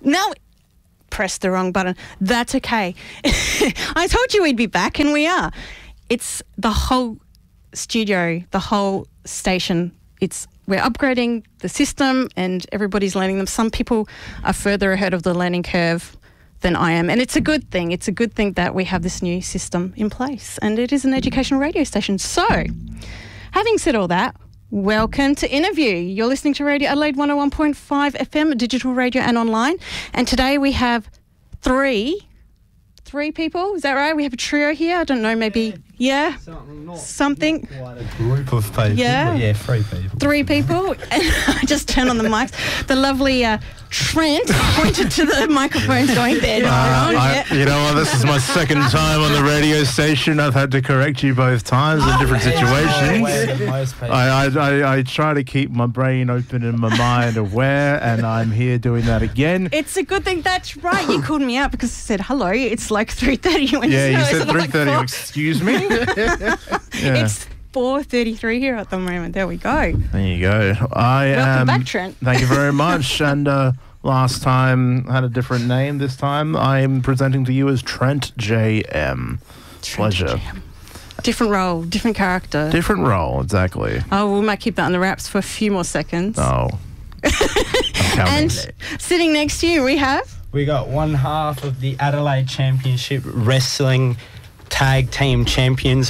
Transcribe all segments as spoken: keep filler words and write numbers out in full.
No, press the wrong button. That's okay. I told you we'd be back, and we are. It's the whole studio, the whole station. It's we're upgrading the system, and everybody's learning them. Some people are further ahead of the learning curve than I am, and it's a good thing. It's a good thing that we have this new system in place, and it is an educational radio station. So, having said all that, welcome to Interview. You're listening to Radio Adelaide one oh one point five F M, digital radio and online. And today we have three, three people. Is that right? We have a trio here. I don't know, maybe, yeah, Something. Not, something. Not quite a group of people. Yeah. Yeah, three people. Three people. And I just turn on the mics. The lovely uh, Trent pointed to the microphones going there. Uh, yeah. I, you know what? This is my second time on the radio station. I've had to correct you both times in different situations. I, I, I, I try to keep my brain open and my mind aware, and I'm here doing that again. It's a good thing. That's right. You called me out because I said, hello, it's like three thirty. Yeah, you said three thirty. Like, excuse me? Yeah. It's four thirty-three here at the moment. There we go. There you go. I Welcome am, back, Trent. Thank you very much. And uh, last time I had a different name. This time I'm presenting to you as Trent J M. Trent Pleasure. J M. Different role, different character. Different role, exactly. Oh, we might keep that on the wraps for a few more seconds. Oh. And sitting next to you, we have... We got one half of the Adelaide Championship Wrestling Tag Team Champions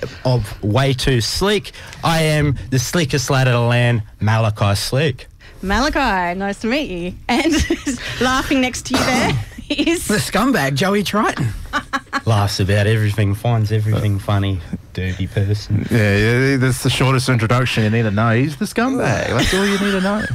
of Way Too Slick. I am the slickest lad of the land, Malachi Slick. Malachi, nice to meet you. And laughing next to you there is... The scumbag, Joey Triton. Laughs about everything, finds everything funny, dirty person. Yeah, yeah, that's the shortest introduction you need to know. He's the scumbag. That's all you need to know.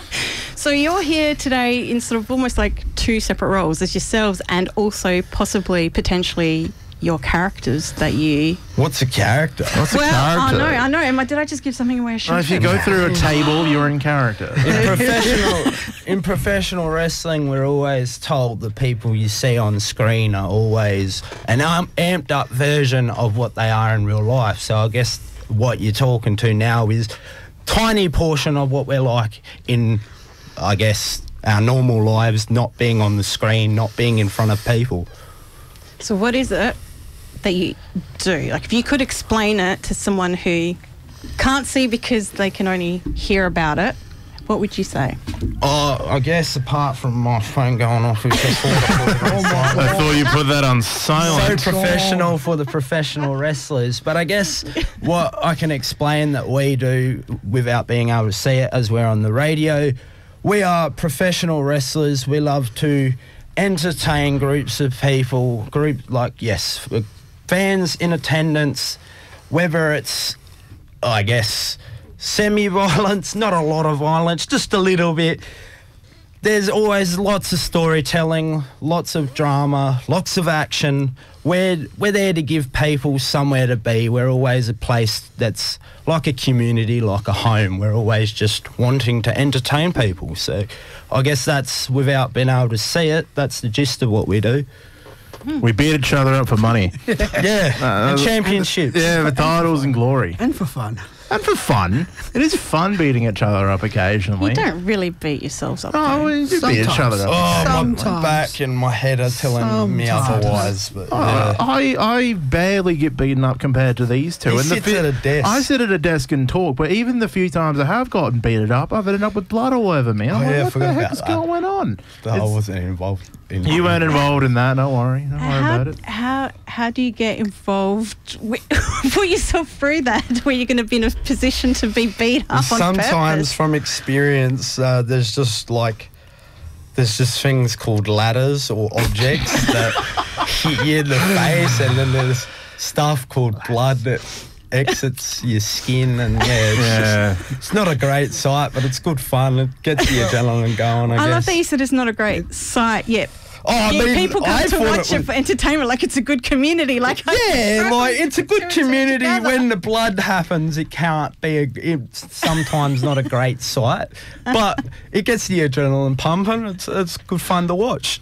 So you're here today in sort of almost like two separate roles as yourselves and also possibly, potentially, your characters that you... What's a character? What's well, a character? I know, I know. Am I, did I just give something away? Well, if you go through a table, you're in character. In professional, in professional wrestling, we're always told the people you see on screen are always an um, amped up version of what they are in real life. So I guess what you're talking to now is tiny portion of what we're like in, I guess, our normal lives, not being on the screen, not being in front of people. So what is it that you do? Like, if you could explain it to someone who can't see because they can only hear about it, what would you say? Oh, I guess apart from my phone going off, which I thought I, I thought you put that on silent. So professional for the professional wrestlers. But I guess what I can explain that we do without being able to see it as we're on the radio, we are professional wrestlers. We love to entertain groups of people, group like, yes, fans in attendance, whether it's, I guess, semi-violence, not a lot of violence, just a little bit. There's always lots of storytelling, lots of drama, lots of action. We're, we're there to give people somewhere to be. We're always a place that's like a community, like a home. We're always just wanting to entertain people. So I guess that's, without being able to see it, that's the gist of what we do. We beat each other up for money. Yeah, Uh, and championships. Yeah, the titles and glory. And for fun. And for fun. It is fun beating each other up occasionally. You don't really beat yourselves up. Oh, though. we do beat each other up. Oh, my Sometimes. back and my head are telling me Sometimes. otherwise. But Oh, yeah. I, I barely get beaten up compared to these two. He the sits at a desk. I sit at a desk and talk, but even the few times I have gotten beaten up, I've ended up with blood all over me. I'm Oh, like, yeah, I what the forgot heck about is that. going on? I It's- wasn't involved in You weren't involved in that, don't worry. Don't worry How, about it. how how do you get involved? With, put yourself through that where you're going to be in a position to be beat up on Sometimes purpose. from experience, uh, there's just like, there's just things called ladders or objects that hit you in the face, and then there's stuff called blood that exits your skin, and yeah, it's, Yeah. Just, it's not a great sight, but it's good fun. It gets the adrenaline going, I, I guess. love that you said it's not a great sight yet. Oh, I Yeah, mean, people I come to thought watch it it was- for entertainment, like it's a good community. Like Yeah, like it's a good Two and two community. together. When the blood happens, it can't be a, it's sometimes not a great sight, but it gets the adrenaline pumping. It's it's good fun to watch.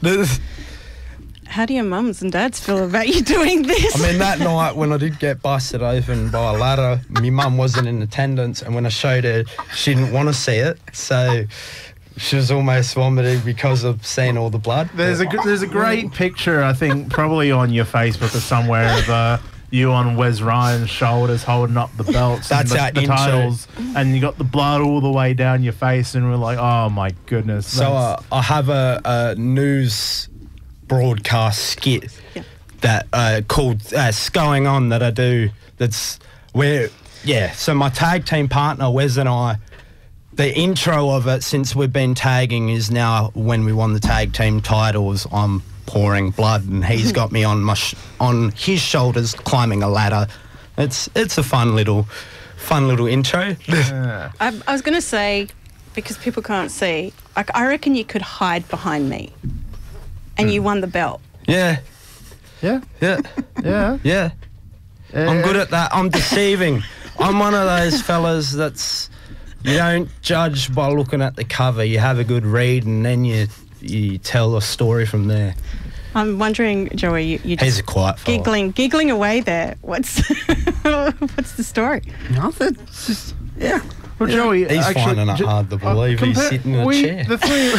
How do your mums and dads feel about you doing this? I mean, that night when I did get busted open by a ladder, my mum wasn't in attendance, and when I showed her, she didn't want to see it. So She was almost vomiting because of seeing all the blood. There's a gr- there's a great picture, I think, probably on your Facebook or somewhere of uh, you on Wes Ryan's shoulders holding up the belts That's and our the, the intro. titles, and you got the blood all the way down your face, and we're like, oh my goodness. So uh, I have a, a news broadcast skit Yeah. that uh, called uh, Going On that I do. That's where, yeah. So my tag team partner Wes and I, the intro of it since we've been tagging is now when we won the tag team titles. I'm pouring blood and he's got me on my sh- on his shoulders climbing a ladder. It's it's a fun little fun little intro. Yeah. I, I was going to say, because people can't see, like, I reckon you could hide behind me and you won the belt. yeah, Yeah, yeah, yeah. yeah. I'm good at that. I'm deceiving. I'm one of those fellas that's, you don't judge by looking at the cover. You have a good read and then you you tell a story from there. I'm wondering, Joey, you, you He's just a quiet fella. giggling, giggling away there. What's what's the story? Nothing. It's just, yeah. Well, Joey, He's actually, finding it ju- hard to believe he's compare- sitting in a we, chair. The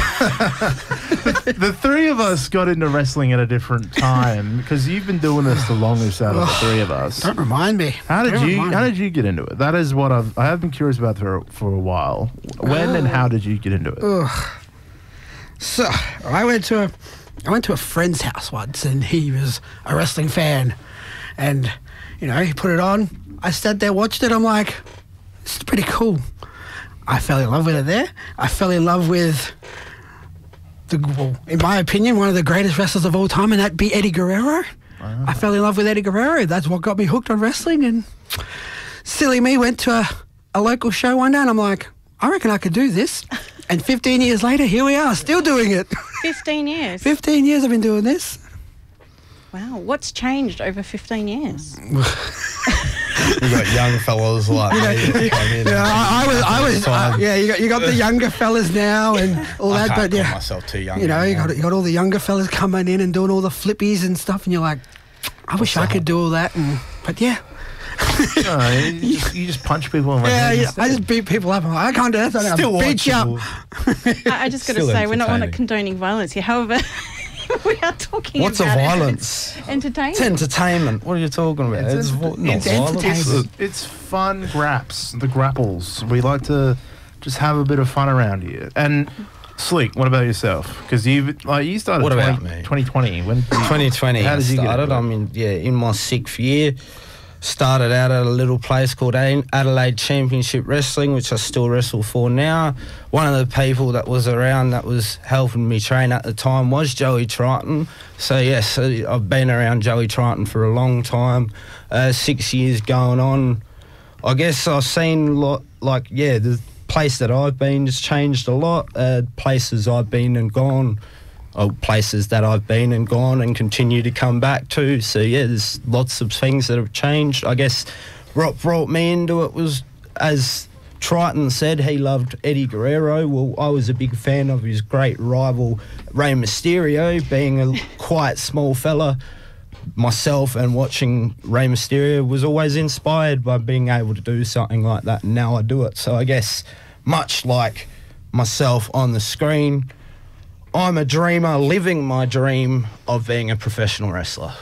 three, the three of us got into wrestling at a different time because you've been doing this the longest out of the three of us. Don't remind me. How did Don't you remind How me. did you get into it? That is what I've I have been curious about for for a while. When and how did you get into it? So I went to a, I went to a friend's house once, and he was a wrestling fan, and you know he put it on. I sat there, watched it. I'm like, this is pretty cool. I fell in love with it there. I fell in love with the, well, in my opinion, one of the greatest wrestlers of all time, and that'd be Eddie Guerrero. Wow. I fell in love with Eddie Guerrero. That's what got me hooked on wrestling. And silly me went to a, a local show one day, and I'm like, I reckon I could do this. And fifteen years later, here we are, still doing it. Fifteen years. fifteen years I've been doing this. Wow, what's changed over fifteen years? You got young fellas like me that come in. Yeah, I, I was, I was, uh, Time. yeah. You got, you got the younger fellas now and all I that, can't but yeah, call myself too young. you know, you anymore. got, you got all the younger fellas coming in and doing all the flippies and stuff, and you're like, I wish I could do all that, and but yeah, No, you, just, you just punch people in the yeah, head. yeah, instead. I just beat people up. I'm like, I can't do that. I'm Still gonna beat you up. watchable. I, I just got to Still say, we're not one entertaining. condoning violence here. However, we are talking What's a about violence? entertainment. It's entertainment. What are you talking about? It's It's, ent- vo- not it's violence. entertainment. It's fun graps, the grapples. We like to just have a bit of fun around here. And Slick, what about yourself? Because you like you started What about twenty, me? twenty twenty. When twenty twenty How I did you get started. into it? I mean, yeah, in my sixth year. Started out at a little place called A- Adelaide Championship Wrestling, which I still wrestle for now. One of the people that was around that was helping me train at the time was Joey Triton. So, yes, I've been around Joey Triton for a long time, uh, six years going on. I guess I've seen, lot, like, yeah, the place that I've been has changed a lot. Uh, places I've been and gone. Oh, places that I've been and gone and continue to come back to. So, yeah, there's lots of things that have changed. I guess what brought me into it was, as Triton said, he loved Eddie Guerrero. Well, I was a big fan of his great rival, Rey Mysterio, being a quite small fella. Myself and watching Rey Mysterio was always inspired by being able to do something like that, and now I do it. So I guess much like myself on the screen, I'm a dreamer living my dream of being a professional wrestler.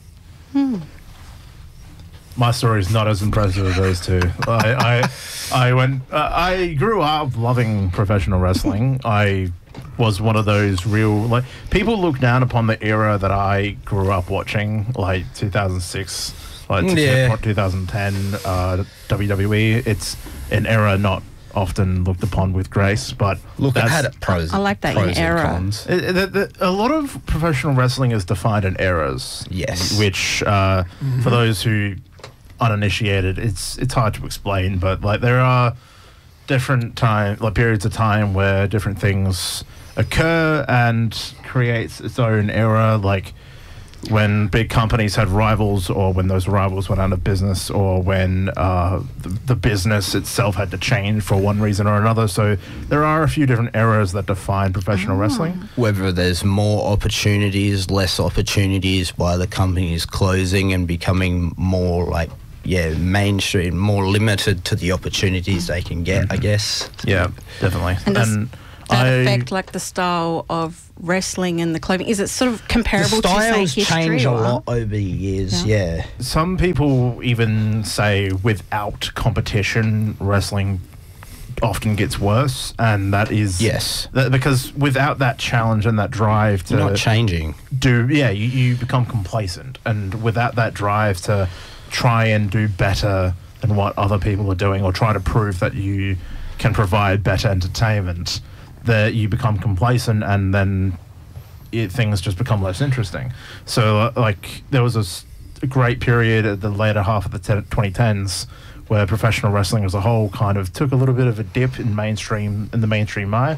My story is not as impressive as those two. I, I, I went. Uh, I grew up loving professional wrestling. I was one of those real like people look down upon the era that I grew up watching, like two thousand six, like Yeah. two thousand ten uh, W W E. It's an era not often looked upon with grace, but Look, it that's, had it pros. I like that, pros in and era. cons. It- it- the- a lot of professional wrestling is defined in eras. Yes. Which, uh, for those who uninitiated, it's it's hard to explain, but like there are different time, like periods of time where different things occur and creates its own era. Like when big companies had rivals, or when those rivals went out of business, or when uh, the, the business itself had to change for one reason or another. So there are a few different eras that define professional wrestling. Whether there's more opportunities, less opportunities by the companies closing and becoming more like, yeah, mainstream, more limited to the opportunities they can get, I guess. Yeah, definitely. And And, does- that I- affect like the style of wrestling and the clothing? Is it sort of comparable the to say styles history? change a or- lot over the years. Yeah. Some people even say without competition, wrestling often gets worse, and that is Yes. that, because without that challenge and that drive to You're not changing. do yeah you, you become complacent, and without that drive to try and do better than what other people are doing, or try to prove that you can provide better entertainment, that you become complacent, and then it, things just become less interesting. So uh, like there was a, s- a great period at the later half of the te- twenty tens where professional wrestling as a whole kind of took a little bit of a dip in mainstream in the mainstream eye,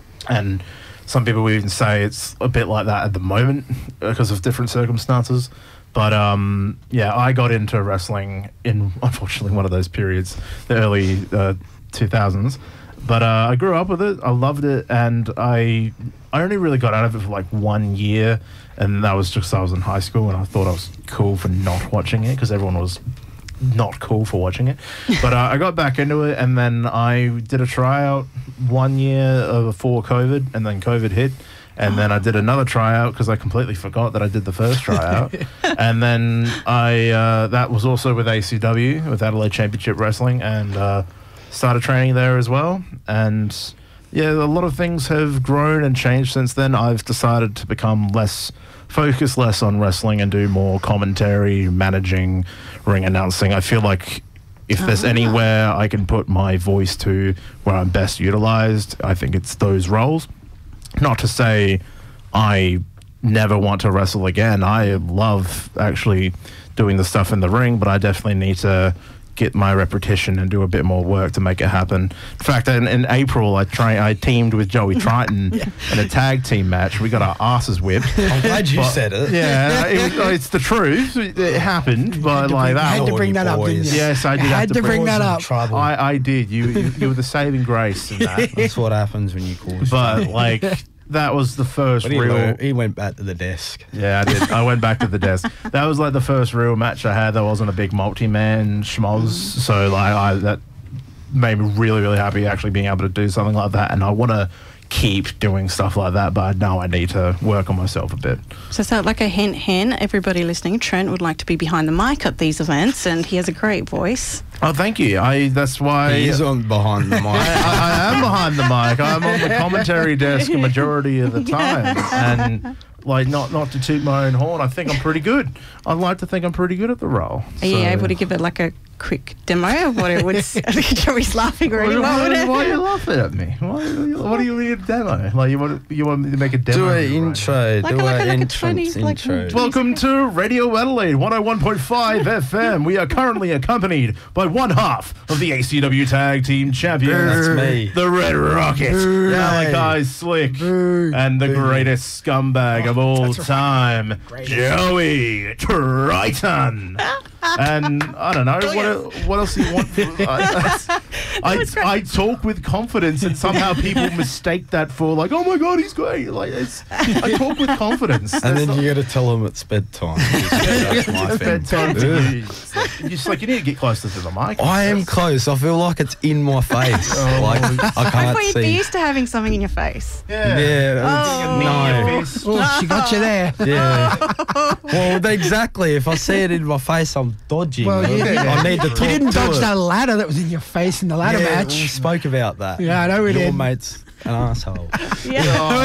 and some people would even say it's a bit like that at the moment because of different circumstances. But um, yeah, I got into wrestling in unfortunately one of those periods, the early uh, two thousands. But uh, I grew up with it. I loved it, and I I only really got out of it for like one year, and that was just I was in high school, and I thought I was cool for not watching it because everyone was not cool for watching it. But uh, I got back into it, and then I did a tryout one year uh, before COVID, and then COVID hit. And then I did another tryout because I completely forgot that I did the first tryout. And then I uh, that was also with A C W, with Adelaide Championship Wrestling, and uh, started training there as well. And yeah, a lot of things have grown and changed since then. I've decided to become less focus less on wrestling and do more commentary, managing, ring announcing. I feel like if there's anywhere I can put my voice to where I'm best utilized, I think it's those roles. Not to say I never want to wrestle again. I love actually doing the stuff in the ring, but I definitely need to get my repetition and do a bit more work to make it happen. In fact, in, in April, I tra- I teamed with Joey Triton yeah. in a tag team match. We got our asses whipped. I'm glad you But- said it. Yeah, it, it's the truth. It, it happened, but like I had that. to bring that up, didn't you? Yes, I did You have had to to bring bring that Cause up. Trouble. I, I did. You, you you were the saving grace in that. That's what happens when you cause. But like that was the first But he, real. learned- he went back to the desk. Yeah, I did. I went back to the desk. That was like the first real match I had. That wasn't a big multi-man schmoz. So like I, that made me really, really happy actually being able to do something like that. And I want to keep doing stuff like that, but I know I need to work on myself a bit. So, so like a hint, hen, everybody listening, Trent would like to be behind the mic at these events, and he has a great voice. Oh, thank you. I. That's why. He's on behind the mic. I, I am behind the mic. I'm on the commentary desk a majority of the time, and like not not to toot my own horn, I think I'm pretty good. I'd like to think I'm pretty good at the role. Are you So- able to give it like a quick demo of what it would? Joey's laughing already. Why, What would why, it- why are you laughing at me? Why, what do you mean a demo? Like you want you want me to make a demo? Do an right? intro. Like do a- like a- an like a entrance twenty, like, intro. Welcome to Radio Adelaide one oh one point five F M. We are currently accompanied by one half of the A C W Tag Team Champions. That's me. The Red Rocket, Malachi Slick, and the greatest scumbag of all time, Joey Triton. And I don't know what what else do you want. From, I, I, I talk with confidence, and somehow people mistake that for like, oh my god, he's great. Like it's, I talk with confidence. And That's then not- you got to tell them it's bedtime. That's my it's thing. bedtime to you. It's like, you're just like you need to get closer to the mic. I am close. I feel like it's in my face. Oh. Like I I can't thought you'd be see. used to having something in your face. Yeah. Yeah. Oh. No. Oh, she got you there. Yeah. Well, exactly. If I see it in my face, I'm dodging. Well, you- I need to You talk didn't to dodge it. that ladder that was in your face in the ladder Yeah, match. we spoke about that. Yeah, I know we Your did. mate's an asshole. Yeah.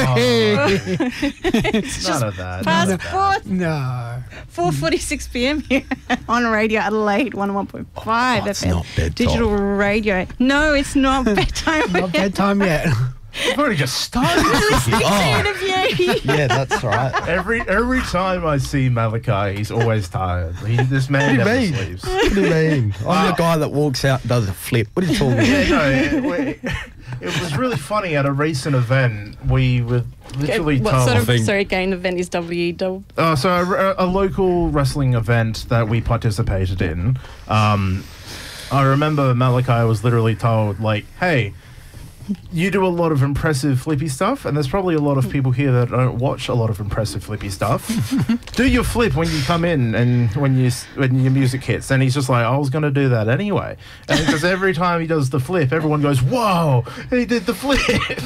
It's none of that. Past None of that. four, No. four forty-six p.m. here on Radio Adelaide one oh one point five Oh, it's F M. not bedtime. Digital radio. No, it's not bedtime. Not bedtime yet. We've already just started. Oh, Interview. yeah, that's right. every every time I see Malachi, he's always tired. He, this man What do never you mean? sleeps. What do you mean? I'm the guy that walks out and does a flip. What are you talking about? Yeah, no, it, it, it was really funny at a recent event. We were literally What told. sort of, think- sorry, game event is W W? Uh, so a, a local wrestling event that we participated in. Um, I remember Malachi was literally told, like, "Hey, you do a lot of impressive flippy stuff, and there's probably a lot of people here that don't watch a lot of impressive flippy stuff. Do your flip when you come in and when you when your music hits, and he's just like, I was going to do that anyway. And because every time he does the flip, everyone goes, whoa, he did the flip.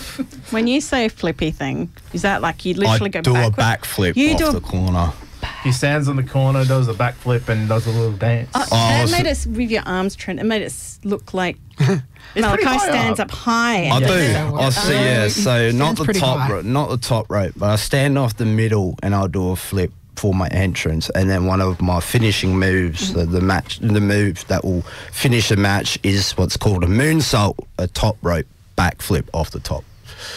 When you say flippy thing, is that like you literally I go do a backward? backflip You off do a- the corner. He stands in the corner, does a backflip, and does a little dance. Oh, Oh, that so- made us with your arms, Trent. It made it s- look like It's pretty Malachi high stands up. up, high. I and do. then- I see. Yeah. Oh, So not stands the pretty top, high. ro- not the top rope, but I stand off the middle and I'll do a flip for my entrance, and then one of my finishing moves, the, the match, the move that will finish the match is what's called a moonsault, a top rope backflip off the top.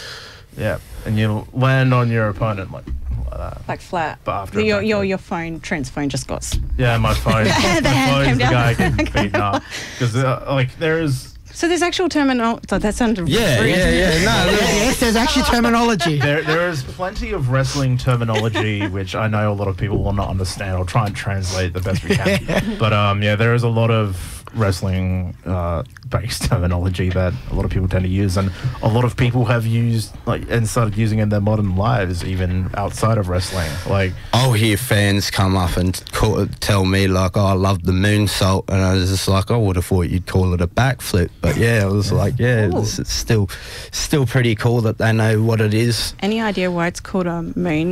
Yeah, and you land on your opponent like, like that. Like flat. But after a your, backflip. your, your phone, Trent's phone just got... s- Yeah, my phone. The my hand phone's came the down. guy getting beaten up because uh, like there is. So there's actual terminology. So that sounded Yeah, rude. yeah, yeah. No, look, Yes, there's actually terminology. There, there is plenty of wrestling terminology which I know a lot of people will not understand. I'll try and translate the best we can. But um, yeah, there is a lot of wrestling uh, based terminology that a lot of people tend to use, and a lot of people have used like and started using in their modern lives, even outside of wrestling. Like, I'll hear fans come up and call, tell me like, "Oh, I love the moonsault," and I was just like, "I would have thought you'd call it a backflip," but yeah, I was like, "Yeah, Ooh. it's, it's still, still pretty cool that they know what it is." Any idea why it's called a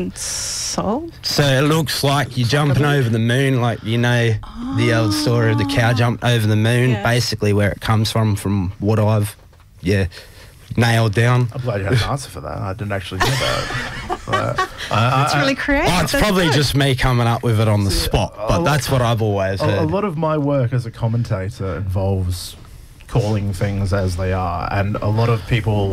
moonsault? So it looks like you're jumping over the moon, like you know the old story of the cow jumped over the moon. Yeah. Basically, where it comes from, from what I've, yeah, nailed down. I'm glad you had an answer for that. I didn't actually get that. But, uh, It's I- really creative. Oh, it's That's probably good. just me coming up with it on the spot, a but lot- that's what I've always A, a heard. lot of my work as a commentator involves calling things as they are, and a lot of people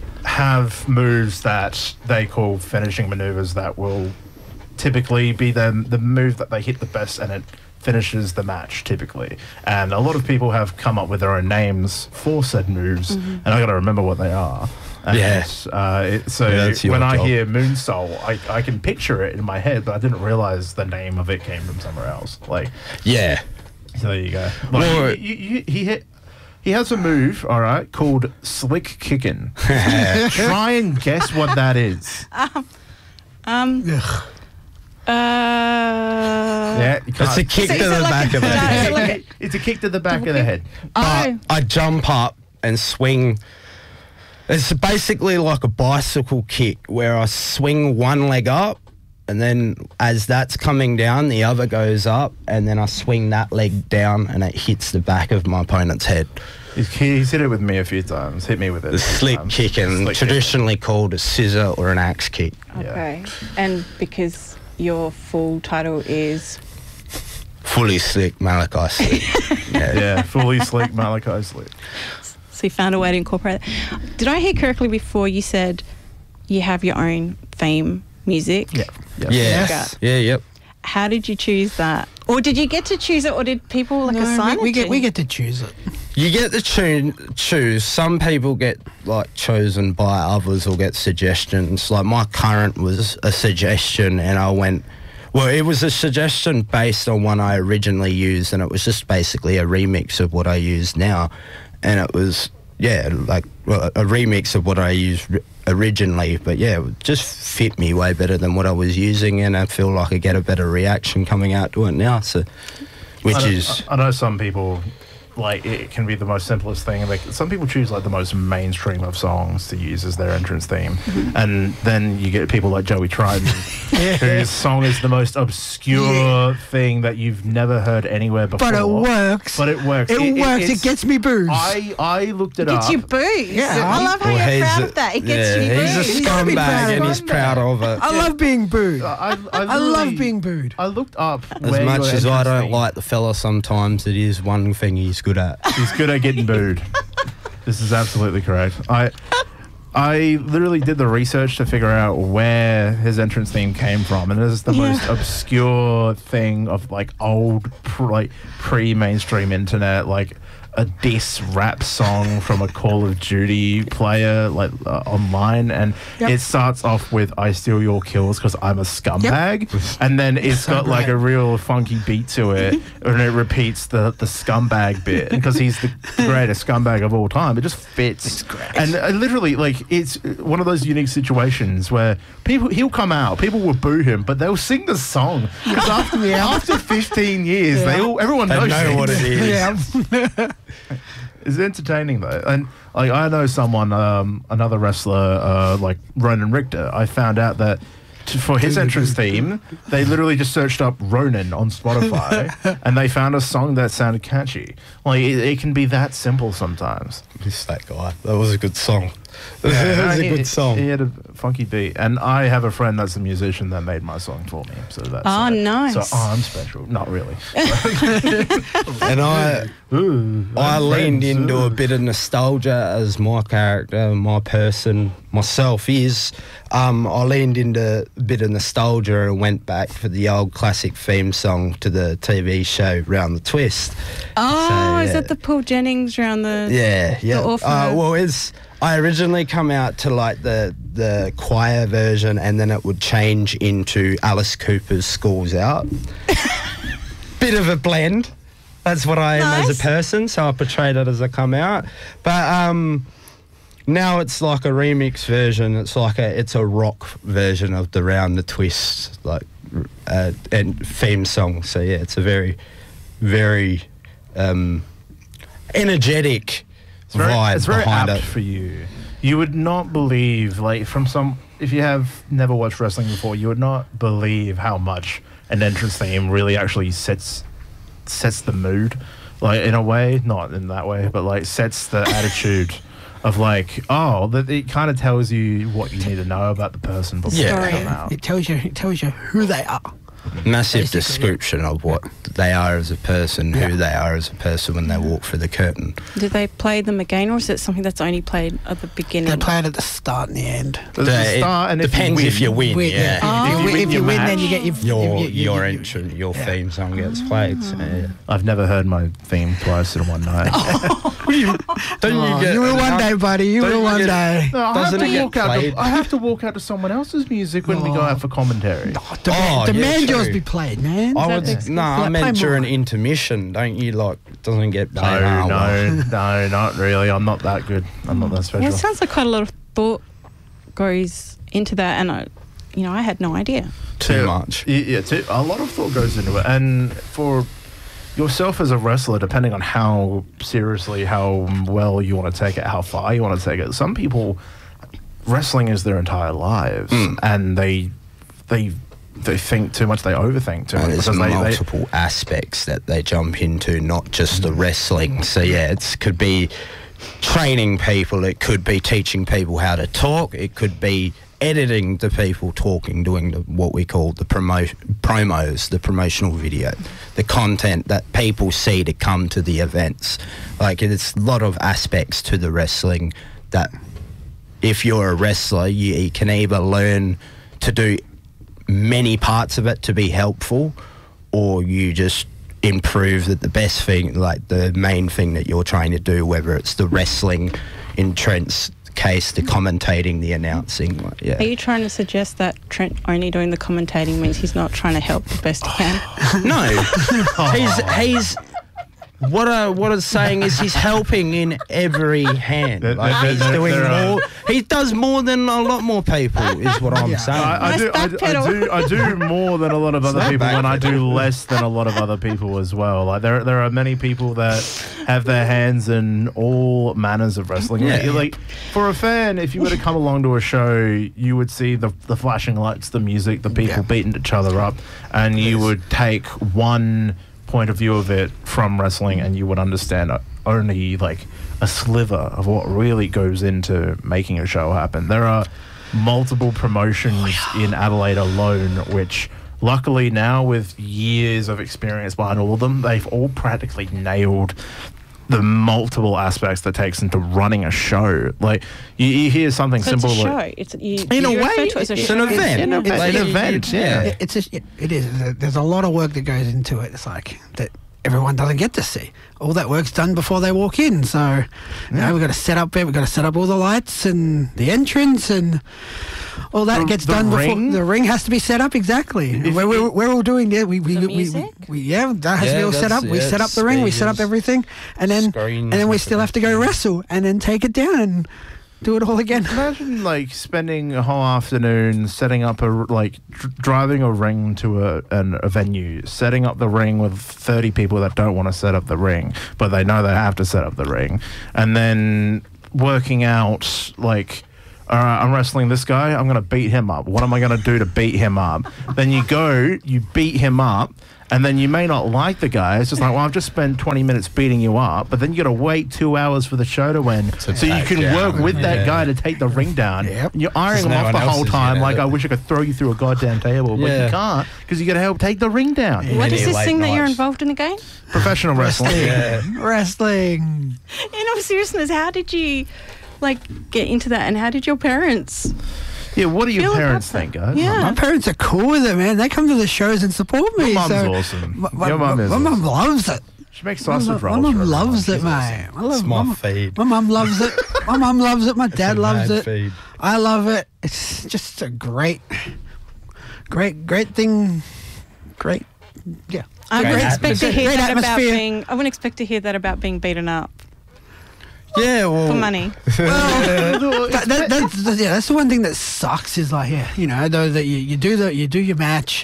have moves that they call finishing maneuvers that will typically be the, the move that they hit the best, and it finishes the match typically. And a lot of people have come up with their own names for said moves, and I got to remember what they are. And, Yeah. uh, it, so Yeah, that's your when I job. hear moonsault, I, I can picture it in my head, but I didn't realize the name of it came from somewhere else. Like, Yeah. so there you go. Like, Well, you, you, you, he hit. He has a move, all right, called slick kicking. Try and guess what that is. Um. Ugh. Uh. Yeah, you It's can't- a kick So- to so the like back a- of the no, head. so like a- It's a kick to the back of the head. But Oh. I jump up and swing. It's basically like a bicycle kick where I swing one leg up, and then as that's coming down, the other goes up, and then I swing that leg down, and it hits the back of my opponent's head. He's, he's hit it with me a few times. Hit me with it. The a few slick times. kick, and Slick traditionally called a scissor or an axe kick. Okay. And because your full title is Fully slick, Malachi slick. kick. yeah. Yeah, fully slick Malachi slick. so you found a way to incorporate it. Did I hear correctly before you said you have your own theme music? Yeah. Yeah. Yes. Yeah, yep. How did you choose that? Or did you get to choose it, or did people like No, assign we, we it get to we you? get to choose it. You get to choo- choose. Some people get like chosen by others or get suggestions. Like my current was a suggestion, and I went. Well, it was a suggestion based on one I originally used, and it was just basically a remix of what I use now, and it was yeah, like well, a remix of what I used ri- originally. But yeah, it just fit me way better than what I was using, and I feel like I get a better reaction coming out to it now. So, which I know, is I I know some people, like, it can be the most simplest thing. Like, some people choose, like, the most mainstream of songs to use as their entrance theme. And then you get people like Joey Triton, whose song is the most obscure Yeah. thing that you've never heard anywhere before. But it works. But it works. It, works. It it's- gets me booze. I, I looked it Gets up. you booze. Yeah. I love how Well, you're he's proud a- of that. It gets yeah, you he's booze. a gotta be proud scumbag, of and it. he's proud of it. I love being booed. I, I, I love literally- being booed. I looked up As where much your as I entrance don't theme- like the fella sometimes, it is one thing he's good at. He's good at getting booed. This is absolutely correct. I I literally did the research to figure out where his entrance theme came from, and it is the Yeah. most obscure thing of like old, pr- like pre-mainstream internet. Like a diss rap song from a Call of Duty player like uh, online, and Yep. it starts off with "I steal your kills because I'm a scumbag," and then it's So got like great. a real funky beat to it, and it repeats the the scumbag bit because he's the greatest scumbag of all time. It just fits. It's great. And uh, literally, like, it's one of those unique situations where people he'll come out, people will boo him, but they'll sing the song because after after fifteen years, they all everyone They knows know what it is. Yeah. It's entertaining though, and like I know someone, um, another wrestler, uh, like Ronan Richter. I found out that to, for his entrance theme, they literally just searched up Ronan on Spotify, and they found a song that sounded catchy. Like it, it can be that simple sometimes. Miss that guy. That was a good song. Yeah, that was a he- good song. He had a funky beat, and I have a friend that's a musician that made my song for me. So that's Oh, uh, nice. So I'm special. Not really. And I Ooh, I I'm leaned friends. into Ooh. a bit of nostalgia as my character, my person, myself is. Um, I leaned into a bit of nostalgia and went back for the old classic theme song to the T V show Round the Twist. Oh, So, is yeah. that the Paul Jennings round the? Yeah, yeah. orphan Uh, home. well, it's I originally come out to like the the choir version, and then it would change into Alice Cooper's "School's Out." Bit of a blend. That's what I am as Nice. a person, so I portrayed it as I come out. But um, now it's like a remix version. It's like a it's a rock version of the Round the Twist like uh, and theme song. So yeah, it's a very, very um, energetic It's very, vibe it's very behind apt it. for you. You would not believe, like, from some, if you have never watched wrestling before, you would not believe how much an entrance theme really actually sets sets the mood, like in a way, not in that way, but like sets the attitude of like, oh, that it kind of tells you what you need to know about the person before Yeah. they come out. It tells you. It tells you who they are. Massive Basically, description of what they are as a person, Yeah. who they are as a person when they walk through the curtain. Did they play them again, or is it something that's only played at the beginning? They play it at the start and the end. At the It start, and if depends you if you win. Win, yeah. Oh. If you, win- if you your win, then match, you get your Your you- you- your you- entrance, your yeah. theme song gets played. So, yeah. I've never heard my theme twice in one night. Don't Oh, you will one day, buddy. You Don't will you one get- day. No, I have, Doesn't to it get walk out played? to, I have to walk out to someone else's music when we go out for commentary. Oh, demand, Oh, yeah, demand yours true. be played, man. I that would the- no, I Play meant more. during intermission. Don't you like? Doesn't get No, played. Oh, well. no, no, not really. I'm not that good. I'm not that special. Well, it sounds like quite a lot of thought goes into that, and I, you know, I had no idea. Too much. y- Yeah, too, a lot of thought goes into it. And for yourself as a wrestler, depending on how seriously, how well you want to take it, how far you want to take it, some people, wrestling is their entire lives, Mm. and they, they, they think too much. They overthink too much And there's because they, they, multiple aspects that they jump into, not just the wrestling. So yeah, it could be training people, it could be teaching people how to talk, it could be editing the people talking, doing the, what we call the promo promos, the promotional video, the content that people see to come to the events. Like, it's a lot of aspects to the wrestling that if you're a wrestler, you, you can either learn to do many parts of it to be helpful, or you just improve that the best thing, like the main thing that you're trying to do, whether it's the wrestling, in Trent's case, the commentating, the announcing. Like, yeah. Are you trying to suggest that Trent only doing the commentating means he's not trying to help the best he can? No, he's he's. What I what I'm saying is he's helping in every hand. There- Like, there- he's there- doing there are- more. He does more than a lot more people. Is what I'm Yeah. saying. I, I, Nice do, I, do, I backpedal. do I do more than a lot of other not people, and I backpedal. do less than a lot of other people as well. Like there there are many people that have their hands in all manners of wrestling. Yeah. Like, like for a fan, if you were to come along to a show, you would see the the flashing lights, the music, the people Yeah. beating each other up, and you would take one point of view of it from wrestling, and you would understand only like a sliver of what really goes into making a show happen. There are multiple promotions in Adelaide alone, which luckily now, with years of experience behind all of them, they've all practically nailed the multiple aspects that takes into running a show. Like you, you hear something So it's simple a show. like It's you, In a you refer way, to it as a it's show. an event. an event, Like, an you- event, you- yeah. It- It's just, it, it is. There's a lot of work that goes into it. It's like that. everyone doesn't get to see. All that work's done before they walk in. So, you Yeah. know, we've got to set up, we've got to set up all the lights and the entrance and all that The- gets the done ring? before the ring has to be set up. Exactly. If We're, we're, you- we're all doing it. We, we, The we, music? we, we, yeah, that has to Yeah, be all set that's- up. We yeah, set up the ring, we set up speakers, everything, and then screens and then we and still have to go everything. wrestle and then take it down and do it all again. Imagine like spending a whole afternoon setting up a r- like dr- driving a ring to a an, a venue, setting up the ring with thirty people that don't want to set up the ring, but they know they have to set up the ring, and then working out like, all right, I'm wrestling this guy, I'm gonna beat him up. What am I gonna do to beat him up? Then you go, you beat him up. And then you may not like the guy. It's just like, well, I've just spent twenty minutes beating you up, but then you got to wait two hours for the show to end, To so you take can down. work with that Yeah. guy to take the ring down. Yep. And you're ironing him No off one the else whole is time. gonna- Like, I wish I could throw you through a goddamn table, but Yeah. you can't because you got to help take the ring down. Yeah. What is Many this late thing that you're nights. involved in again? Professional wrestling. Yeah. Wrestling. In all seriousness, how did you like get into that, and how did your parents? Yeah, what do your Feel about parents that. think, guys? Yeah. My parents are cool with it, man. They come to the shows and support me. My mum's so awesome. My, my, Your mum my, is my mum awesome. loves it. She makes My, sausage my rolls. mum for everyone. loves it, She's mate. awesome. I love It's my mum- feed. My mum loves it. My mum loves it. My dad a loves mad it. feed. I love it. It's just a great, great, great thing. Great, yeah. I Great wouldn't expect to atmosphere. hear Great that about atmosphere. being. I wouldn't expect to hear that about being beaten up Yeah, well, for money. Well, that, that, that's, that's- yeah, that's the one thing that sucks is like, yeah, you know, though that you, you do the you do your match,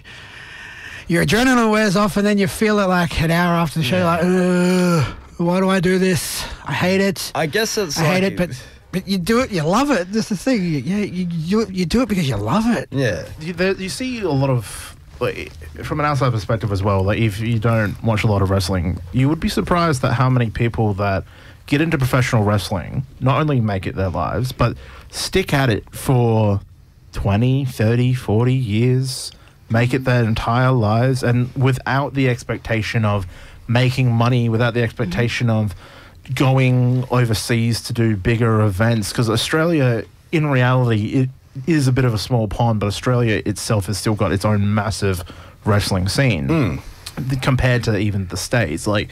your adrenaline wears off, and then you feel it like an hour after the show, like, ugh, why do I do this? I hate it. I guess it's I like, hate it, but but you do it, you love it. That's the thing. You, yeah, you, you do it, you do it because you love it. yeah. you, there, you see a lot of like, from an outside perspective as well, like if you don't watch a lot of wrestling, you would be surprised at how many people that get into professional wrestling not only make it their lives but stick at it for twenty, thirty, forty years, make it their entire lives, and without the expectation of making money, without the expectation of going overseas to do bigger events, because Australia in reality it is a bit of a small pond, but Australia itself has still got its own massive wrestling scene th- compared to even the States. Like,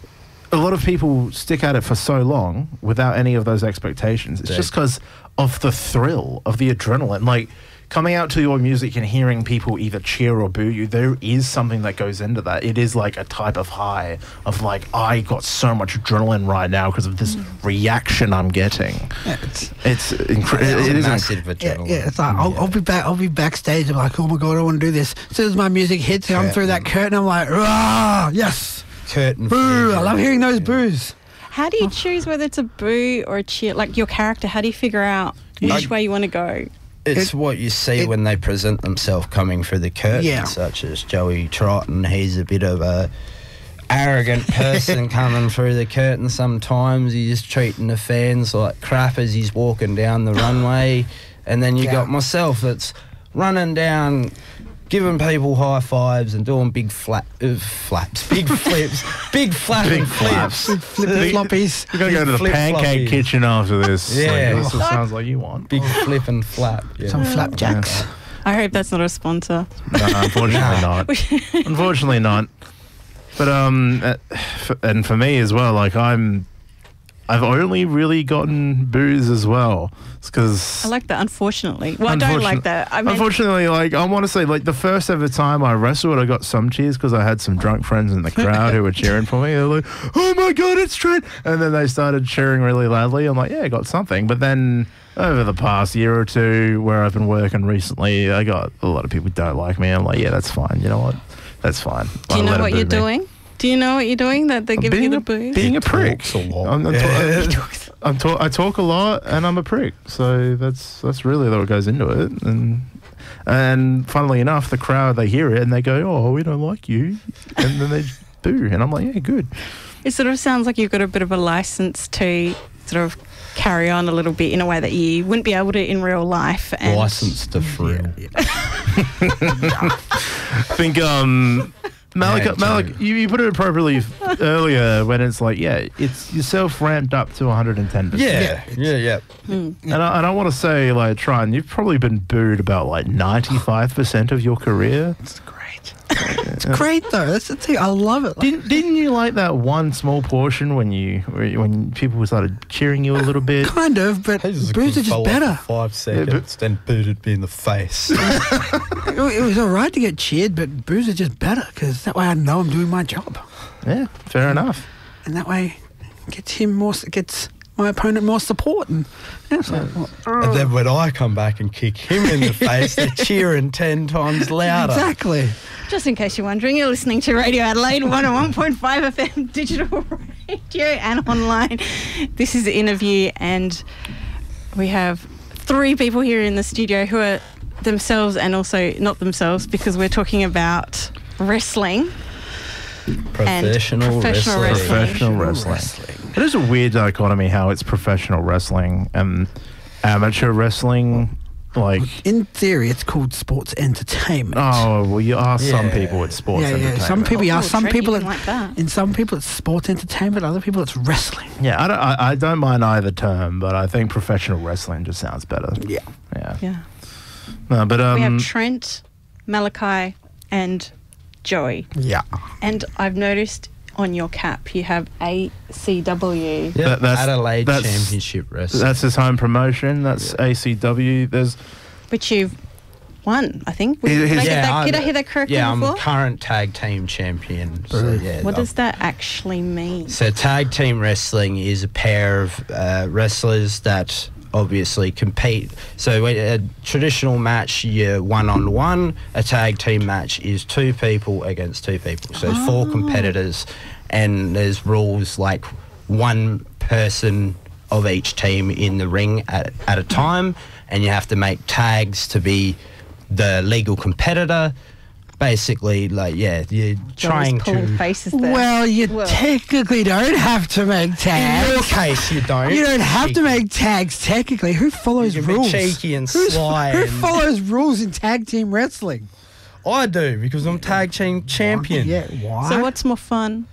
a lot of people stick at it for so long without any of those expectations. It's Yeah. just because of the thrill, of the adrenaline. Like, coming out to your music and hearing people either cheer or boo you, there is something that goes into that. It is like a type of high of like, I got so much adrenaline right now because of this reaction I'm getting. Yeah, it's, It's incredible. It's It a is massive yeah, adrenaline. yeah, it's like I'll, I'll be back. I'll be backstage. I'm like, oh my god, I want to do this. As soon as my music hits, and I'm through that curtain. I'm like, ah, yes, Curtain boo! fever. I love hearing those boos. How do you choose whether it's a boo or a cheer? Like your character, how do you figure out which I- way you want to go? It's It- what you see it- when they present themselves coming through the curtain, Yeah. such as Joey Triton. He's a bit of a arrogant person coming through the curtain sometimes. He's treating the fans like crap as he's walking down the runway. And then you Yeah. got myself that's running down, giving people high fives and doing big flap, uh, flaps, big flips, big flapping Big flips. flaps. Flippy floppies. You're going to go to the Flip pancake floppies. kitchen after this. Yeah. Like, this sounds like you want. Big flip and flap. Yeah. Some flapjacks. I hope that's not a sponsor. No, unfortunately not. Unfortunately not. But um, uh, f- and for me as well, like I'm, I've only really gotten boos as well. It's because I like that. Unfortunately, well, I don't like that. I mean, unfortunately, like I want to say, like the first ever time I wrestled, I got some cheers because I had some drunk friends in the crowd who were cheering for me. They're like, "Oh my god, it's Trent!" And then they started cheering really loudly. I'm like, "Yeah, I got something." But then over the past year or two, where I've been working recently, I got a lot of people who don't like me. I'm like, "Yeah, that's fine. You know what? That's fine." do you I'll let know them what boo you're me. doing? Do you know what you're doing that they're giving being you a, the boo? being a prick. talks a lot. I'm, I'm, Yeah. talk- I'm talk- I talk a lot, and I'm a prick. So that's that's really what goes into it. And and funnily enough, the crowd, they hear it and they go, "Oh, we don't like you," and then they boo, and I'm like, "Yeah, good." It sort of sounds like you've got a bit of a license to sort of carry on a little bit in a way that you wouldn't be able to in real life. And License to thrill. I think um. Malik, Yeah, Malik, true. you, you put it appropriately earlier when it's like, yeah, it's yourself ramped up to one hundred ten percent. Yeah, yeah, yeah. And I, and I want to say, like, Tryon, you've probably been booed about like ninety-five percent of your career. It's great. great. It's great though. That's the thing. I love it. Like, Didn't, didn't you like that one small portion when you when people started cheering you a little bit? kind of, but booze are just better. Five seconds, then booted me in the face. It wa- it was all right to get cheered, but booze are just better because that way I know I'm doing my job, Yeah, fair enough. and that way gets him more, s- gets my opponent more support, and yeah, so, well, And then when I come back and kick him in the face, they're cheering ten times louder. exactly. Just in case you're wondering, you're listening to Radio Adelaide one oh one point five F M digital radio and online. This is the interview, and we have three people here in the studio who are themselves and also not themselves, because we're talking about wrestling. Professional, professional wrestling. wrestling. Professional wrestling. It is a weird dichotomy how it's professional wrestling and amateur wrestling. Like, In theory, it's called sports entertainment. oh, well, you ask some Yeah. people it's sports yeah, yeah. entertainment. Some people, yeah. Oh, Some Trent, people, you it, didn't like that. in some people, it's sports entertainment. Other people, it's wrestling. Yeah, I don't, I, I don't mind either term, but I think professional wrestling just sounds better. Yeah. Yeah. Yeah. No, but um, We have Trent, Malachi, and Joey. Yeah. And I've noticed on your cap you have A C W. Yeah, That- that's- Adelaide that's- Championship Wrestling. that's his home promotion. That's A C W. There's Which you've won, I think. It- Did, I, his- get that, I'm- did I hear that correctly Yeah, before? I'm current tag team champion. So, Brilliant. yeah, What I'm- does that actually mean? So tag team wrestling is a pair of uh, wrestlers that obviously compete. So a traditional match, you're one on one. A tag team match is two people against two people. So it's four competitors, and there's rules like one person of each team in the ring at, at a time, and you have to make tags to be the legal competitor. Basically, like, yeah, you're trying Joey's pulling to... faces there. Well, you Well. technically don't have to make In tags. your case, you don't. You don't have to Cheeky. make tags technically. Who follows You can be rules? cheeky and Who's- sly Who and- follows rules in tag team wrestling? I do, because I'm tag team champion. Yeah, why? So what's more fun?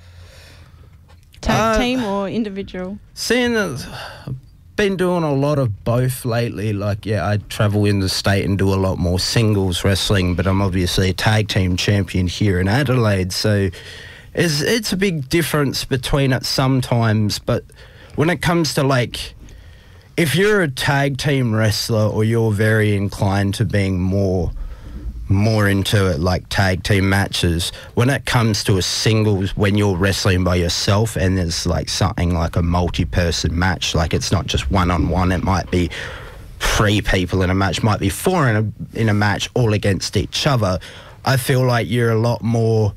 Tag Uh, team or individual? Seeing that I've been doing a lot of both lately, like, yeah, I travel in the state and do a lot more singles wrestling, but I'm obviously a tag team champion here in Adelaide, so it's, it's a big difference between it sometimes, but when it comes to, like, if you're a tag team wrestler or you're very inclined to being more more into it, like tag team matches, when it comes to a singles, when you're wrestling by yourself and there's like something like a multi-person match, like it's not just one-on-one, it might be three people in a match, might be four in a, in a match all against each other, I feel like you're a lot more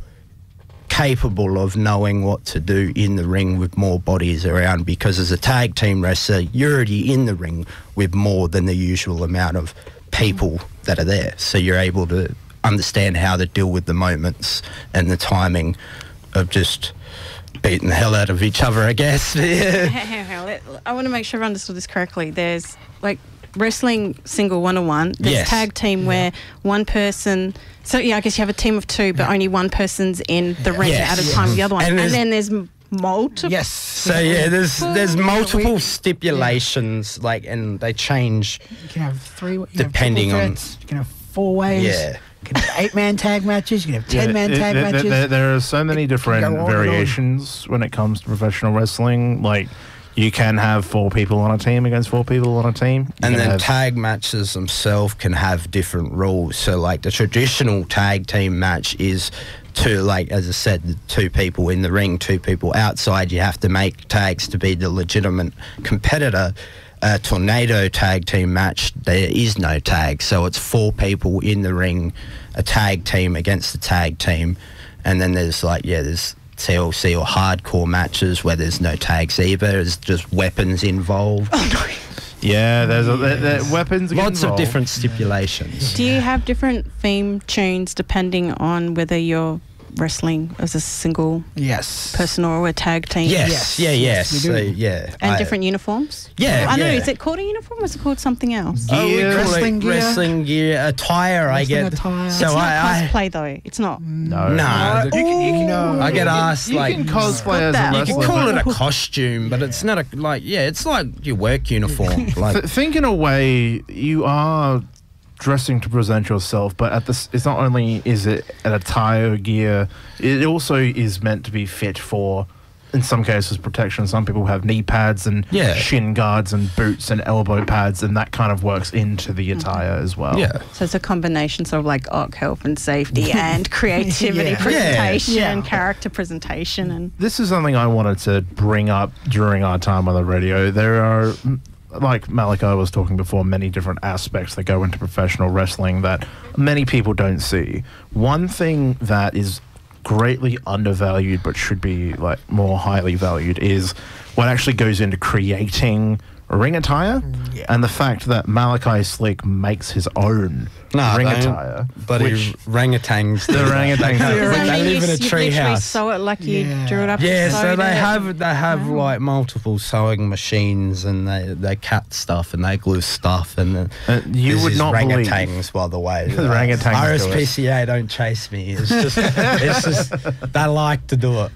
capable of knowing what to do in the ring with more bodies around, because as a tag team wrestler, you're already in the ring with more than the usual amount of people that are there, so you're able to understand how to deal with the moments and the timing of just beating the hell out of each other, I guess. Yeah. Hang on, hang on. Let- I want to make sure I've understood this correctly. There's like wrestling single one-on-one. There's Yes. tag team where one person... So, yeah, I guess you have a team of two, but only one person's in the ring Yes. at a time with the other one. And And, there's- then there's m- multiple... yes. So yeah, there's there's We- multiple stipulations, like, and they change. You can have three. You can Depending have on- triple threats, you can have four ways. Yeah. You can have eight-man tag matches. You can have yeah, ten-man it- tag there- matches. There, there are so many It can different go on and on. variations when it comes to professional wrestling. Like, you can have four people on a team against four people on a team. You And can then have- tag matches themselves can have different rules. So, like, the traditional tag team match is two, like, as I said, the two people in the ring, two people outside. You have to make tags to be the legitimate competitor. A tornado tag team match, there is no tag. So it's four people in the ring, a tag team against a tag team. And then there's, like, yeah, there's T L C or hardcore matches where there's no tags either. There's just weapons involved. yeah, there's a, there, there, weapons. get Lots of involved. different stipulations. Do you have different theme tunes depending on whether you're wrestling as a single yes. person or a tag team? Yes, Yes, yeah, yes, yes. we So, do. yeah. And I- different uniforms? Yeah, I don't know, yeah. is it called a uniform or is it called something else? Oh, we Gear. call Wrestling it gear. wrestling gear, attire. I Wrestling get. attire. So It's not I, I, cosplay though. It's not. No. nah, You can- you can- No. I get asked You like can cosplay as a that. you wrestler. can call but- it a costume, but it's not a like. Yeah, it's like your work uniform. Like Th- think in a way you are dressing to present yourself, but at this, it's not only is it an attire gear, it also is meant to be fit for, in some cases, protection. Some people have knee pads and Yeah. shin guards and boots and elbow pads, and that kind of works into the attire as well. Yeah. So it's a combination sort of like art, health and safety and creativity Yeah. presentation Yeah. and character presentation. And This is something I wanted to bring up during our time on the radio. There are, like Malachi was talking before, many different aspects that go into professional wrestling that many people don't see. One thing that is greatly undervalued but should be like more highly valued is what actually goes into creating ring attire, Yeah. and the fact that Malachi Slick makes his own Nah, ring they- attire. Bloody which- orangutans. The orangutans. They, do. they I mean, live in you, a you tree literally house. sew it like you Yeah. drew it up. Yeah, and so sewed they it. have they have Wow. like multiple sewing machines, and they they cut stuff and they glue stuff, and then Uh, you this would is not believe. orangutans, by the way. The orangutans do it. R S P C A don't chase me. It's just it's just they like to do it.